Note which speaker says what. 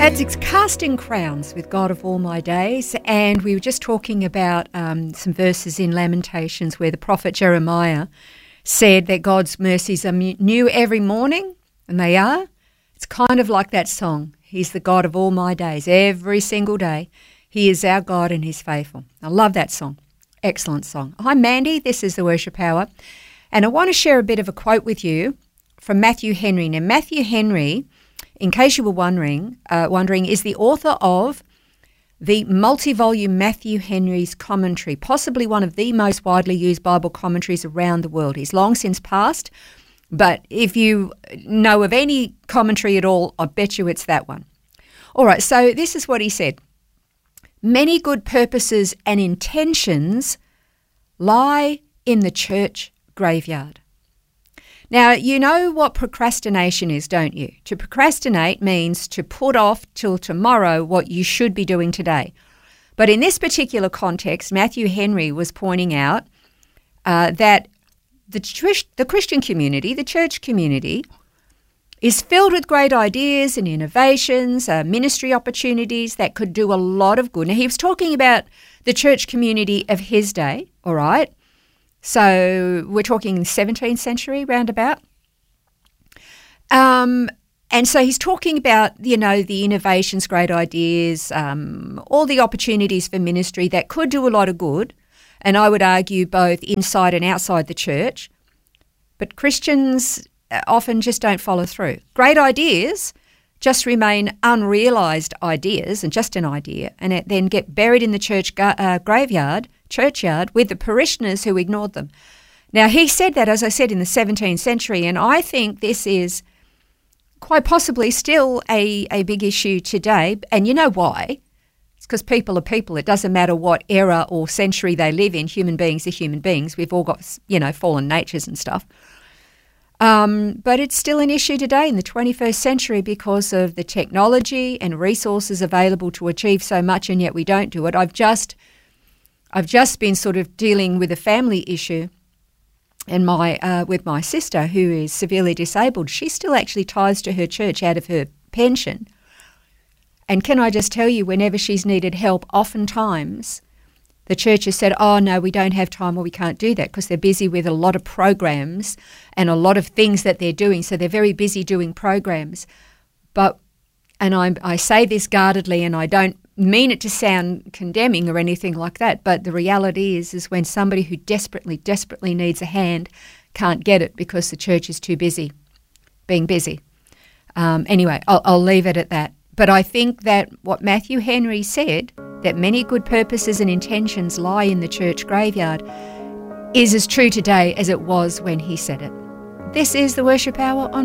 Speaker 1: It's Casting Crowns with God of All My Days, and we were just talking about some verses in Lamentations where the prophet Jeremiah said that God's mercies are new every morning, and they are. It's kind of like that song, He's the God of all my days. Every single day, He is our God and He's faithful. I love that song. Excellent song. I'm Mandy, this is the Worship Hour, and I want to share a bit of a quote with you from Matthew Henry. Now, Matthew Henry, in case you were wondering, is the author of the multi-volume Matthew Henry's Commentary, possibly one of the most widely used Bible commentaries around the world. He's long since passed, but if you know of any commentary at all, I bet you it's that one. All right, so this is what he said. Many good purposes and intentions lie in the church graveyard. Now, you know what procrastination is, don't you? To procrastinate means to put off till tomorrow what you should be doing today. But in this particular context, Matthew Henry was pointing out that the Christian community, the church community, is filled with great ideas and innovations, ministry opportunities that could do a lot of good. Now, he was talking about the church community of his day, all right? So we're talking 17th century roundabout. And so he's talking about, you know, the innovations, great ideas, all the opportunities for ministry that could do a lot of good. And I would argue both inside and outside the church. But Christians often just don't follow through. Great ideas just remain unrealised ideas and just an idea, and it then get buried in the church churchyard with the parishioners who ignored them. Now, he said that, as I said, in the 17th century, and I think this is quite possibly still a big issue today. And you know why? It's because people are people. It doesn't matter what era or century they live in. Human beings are human beings. We've all got, you know, fallen natures and stuff. But it's still an issue today in the 21st century because of the technology and resources available to achieve so much, and yet we don't do it. I've just been sort of dealing with a family issue, and with my sister who is severely disabled. She still actually tithes to her church out of her pension. And can I just tell you, whenever she's needed help, oftentimes the church has said, oh, no, we don't have time or we can't do that because they're busy with a lot of programs and a lot of things that they're doing. So they're very busy doing programs. I say this guardedly, and I don't mean it to sound condemning or anything like that, but the reality is when somebody who desperately needs a hand can't get it because the church is too busy being busy. Anyway, I'll leave it at that. But I think that what Matthew Henry said, that many good purposes and intentions lie in the church graveyard, is as true today as it was when he said it. This is the Worship Hour on